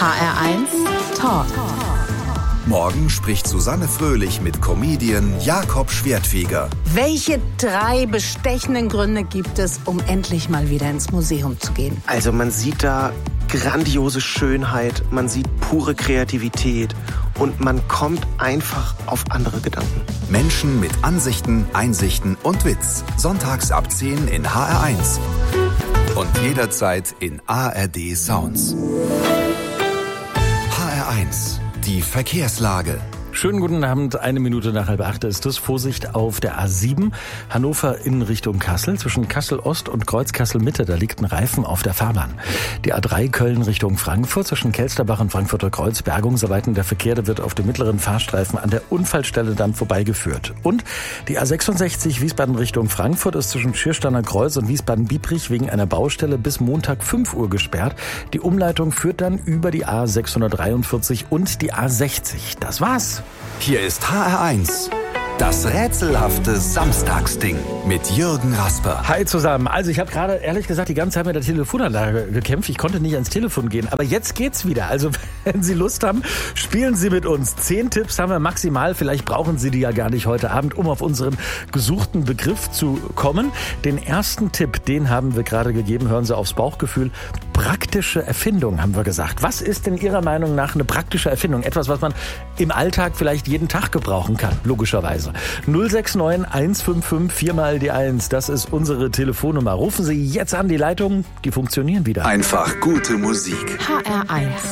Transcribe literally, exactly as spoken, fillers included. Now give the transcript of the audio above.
R eins Talk. Morgen spricht Susanne Fröhlich mit Comedian Jakob Schwertfeger. Welche drei bestechenden Gründe gibt es, um endlich mal wieder ins Museum zu gehen? Also man sieht da grandiose Schönheit, man sieht pure Kreativität und man kommt einfach auf andere Gedanken. Menschen mit Ansichten, Einsichten und Witz. Sonntags ab zehn in H R eins. Und jederzeit in A R D Sounds. H R eins. Die Verkehrslage. Schönen guten Abend, eine Minute nach halb acht ist es. Vorsicht auf der A sieben, Hannover in Richtung Kassel. Zwischen Kassel Ost und Kreuz Kassel Mitte, da liegt ein Reifen auf der Fahrbahn. Die A drei Köln Richtung Frankfurt, zwischen Kelsterbach und Frankfurter Kreuz, Bergungsarbeiten. Der Verkehr, der wird auf dem mittleren Fahrstreifen an der Unfallstelle dann vorbeigeführt. Und die A sechsundsechzig Wiesbaden Richtung Frankfurt ist zwischen Schiersteiner Kreuz und Wiesbaden-Biebrich wegen einer Baustelle bis Montag fünf Uhr gesperrt. Die Umleitung führt dann über die A sechshundertdreiundvierzig und die A sechzig. Das war's. Hier ist H R eins. Das rätselhafte Samstagsding mit Jürgen Rasper. Hi zusammen. Also ich habe gerade ehrlich gesagt die ganze Zeit mit der Telefonanlage gekämpft. Ich konnte nicht ans Telefon gehen, aber jetzt geht's wieder. Also wenn Sie Lust haben, spielen Sie mit uns. Zehn Tipps haben wir maximal. Vielleicht brauchen Sie die ja gar nicht heute Abend, um auf unseren gesuchten Begriff zu kommen. Den ersten Tipp, den haben wir gerade gegeben. Hören Sie aufs Bauchgefühl. Praktische Erfindung, haben wir gesagt. Was ist in Ihrer Meinung nach eine praktische Erfindung? Etwas, was man im Alltag vielleicht jeden Tag gebrauchen kann, logischerweise. null sechs neun eins fünf fünf vier mal die eins, das ist unsere Telefonnummer. Rufen Sie jetzt an, die Leitungen, die funktionieren wieder. Einfach gute Musik. H R eins.